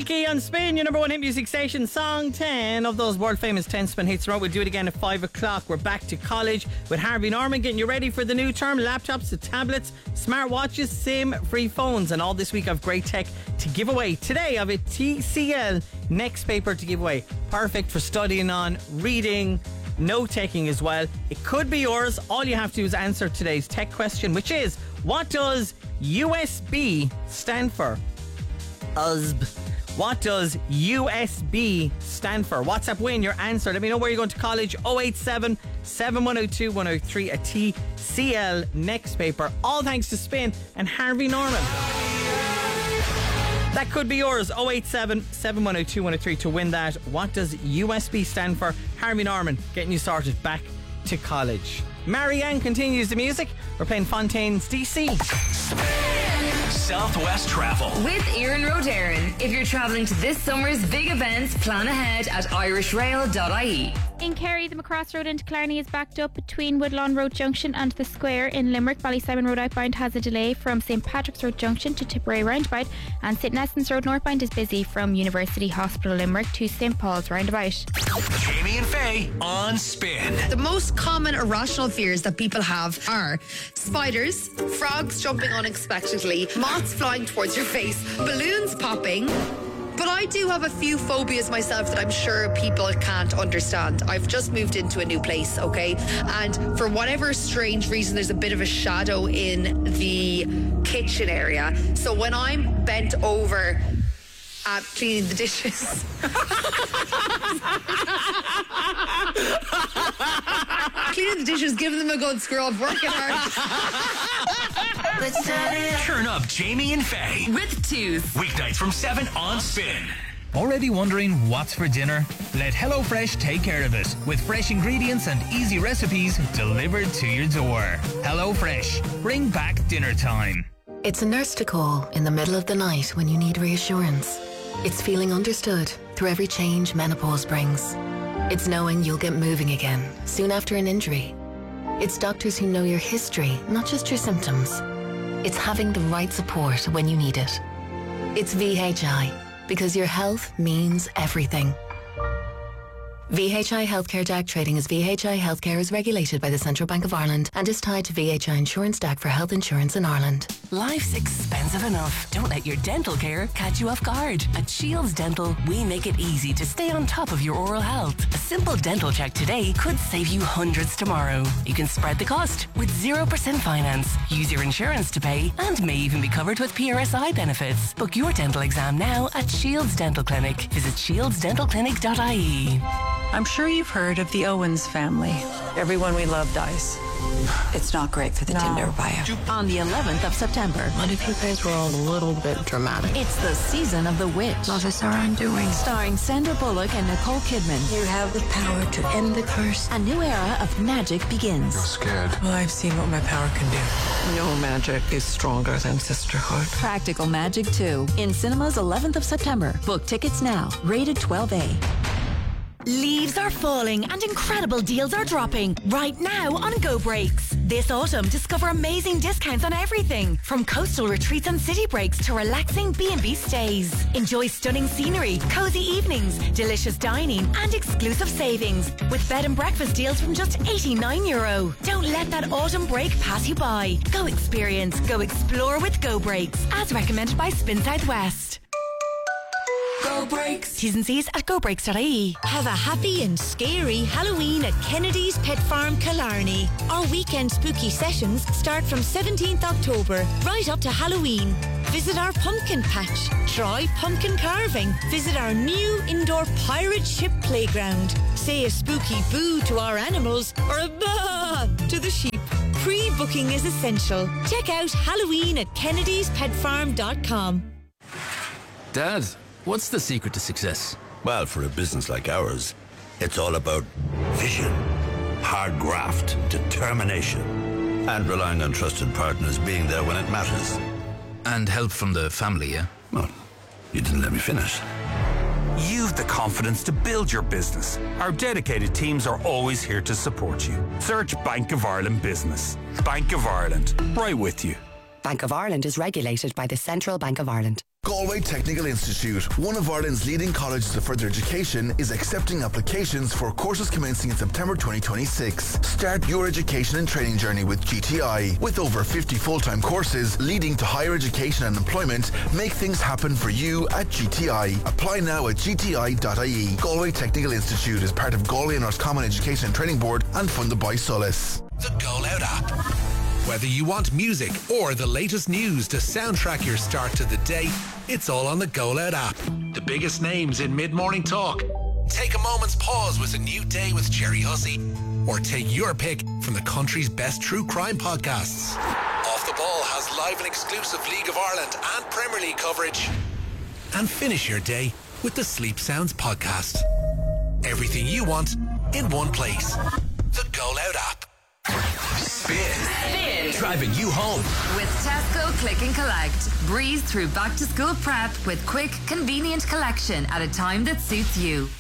Milky on Spin, your number one hit music station. Song 10 of those world famous 10 Spin hits in a row. We'll do it again at 5 o'clock. We're back to college with Harvey Norman, getting you ready for the new term. Laptops to tablets, smartwatches, SIM-free phones, and all this week of great tech to give away. Today I have a TCL Next paper to give away. Perfect for studying on, reading, note-taking as well. It could be yours. All you have to do is answer today's tech question, which is, what does USB stand for? USB. What does USB stand for? WhatsApp win your answer. Let me know where you're going to college. 087 7102 103. A TCL Next paper. All thanks to Spin and Harvey Norman. That could be yours. 087 7102 103 to win that. What does USB stand for? Harvey Norman getting you started back to college. Marianne continues the music. We're playing Fontaine's DC. Southwest Travel with Ian Rodarin. If you're travelling to this summer's big events, plan ahead at irishrail.ie. In Kerry, the Macross Road into Killarney is backed up between Woodlawn Road Junction and the Square. In Limerick, Ballysimon Road outbound has a delay from St Patrick's Road Junction to Tipperary Roundabout, and St Nestons Road northbound is busy from University Hospital Limerick to St Paul's Roundabout. Jamie and Faye on Spin. The most common irrational fears that people have are spiders, frogs jumping unexpectedly, moths flying towards your face, balloons popping. But I do have a few phobias myself that I'm sure people can't understand. I've just moved into a new place, okay? And for whatever strange reason, there's a bit of a shadow in the kitchen area. So when I'm bent over cleaning the dishes... cleaning the dishes, giving them a good scrub, working hard. Turn up Jamie and Faye with Twos. Weeknights from 7 on Spin. Already wondering what's for dinner? Let HelloFresh take care of it with fresh ingredients and easy recipes delivered to your door. HelloFresh, bring back dinner time. It's a nurse to call in the middle of the night when you need reassurance. It's feeling understood through every change menopause brings. It's knowing you'll get moving again soon after an injury. It's doctors who know your history, not just your symptoms. It's having the right support when you need it. It's VHI, because your health means everything. VHI Healthcare DAC trading as VHI Healthcare is regulated by the Central Bank of Ireland and is tied to VHI Insurance DAC for health insurance in Ireland. Life's expensive enough. Don't let your dental care catch you off guard. At Shields Dental, we make it easy to stay on top of your oral health. A simple dental check today could save you hundreds tomorrow. You can spread the cost with 0% finance, use your insurance to pay, and may even be covered with PRSI benefits. Book your dental exam now at Shields Dental Clinic. Visit shieldsdentalclinic.ie. I'm sure you've heard of the Owens family. Everyone we love dies. It's not great for the Tinder bio. On the 11th of September. What if you guys were all a little bit dramatic? It's the season of The Witch. Love is our undoing. Starring Sandra Bullock and Nicole Kidman. You have the power to end the curse. A new era of magic begins. I'm scared. Well, I've seen what my power can do. No magic is stronger than sisterhood. Practical Magic 2. In cinemas 11th of September. Book tickets now. Rated 12A. Leaves are falling and incredible deals are dropping right now on Go Breaks. This autumn, discover amazing discounts on everything from coastal retreats and city breaks to relaxing B&B stays. Enjoy stunning scenery, cozy evenings, delicious dining and exclusive savings with bed and breakfast deals from just €89. Don't let that autumn break pass you by. Go experience, go explore with Go Breaks, as recommended by Spin Southwest. Go Breaks. T's and C's at gobreaks.ie. Have a happy and scary Halloween at Kennedy's Pet Farm, Killarney. Our weekend spooky sessions start from 17th October right up to Halloween. Visit our pumpkin patch. Try pumpkin carving. Visit our new indoor pirate ship playground. Say a spooky boo to our animals or a bah to the sheep. Pre-booking is essential. Check out Halloween at kennedyspetfarm.com. Dad, what's the secret to success? Well, for a business like ours, it's all about vision, hard graft, determination, and relying on trusted partners being there when it matters. And help from the family, yeah? Well, you didn't let me finish. You've the confidence to build your business. Our dedicated teams are always here to support you. Search Bank of Ireland Business. Bank of Ireland, right with you. Bank of Ireland is regulated by the Central Bank of Ireland. Galway Technical Institute, one of Ireland's leading colleges of further education, is accepting applications for courses commencing in September 2026. Start your education and training journey with GTI. With over 50 full-time courses leading to higher education and employment, make things happen for you at GTI. Apply now at gti.ie. Galway Technical Institute is part of Galway and Roscommon Education and Training Board and funded by Solus. The Go Loud app. Whether you want music or the latest news to soundtrack your start to the day, it's all on the Go Loud app. The biggest names in mid-morning talk. Take a moment's pause with A New Day with Jerry Hussey. Or take your pick from the country's best true crime podcasts. Off the Ball has live and exclusive League of Ireland and Premier League coverage. And finish your day with the Sleep Sounds podcast. Everything you want in one place. The Go Loud app. Spin. Driving you home. With Tesco Click and Collect. Breeze through back to school prep with quick, convenient collection at a time that suits you.